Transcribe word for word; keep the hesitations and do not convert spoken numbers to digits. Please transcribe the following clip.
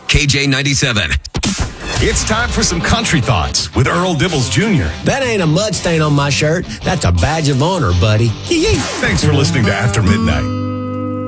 K J ninety-seven. It's time for some country thoughts with Earl Dibbles Junior That ain't a mud stain on my shirt. That's a badge of honor, buddy. Thanks for listening to After Midnight.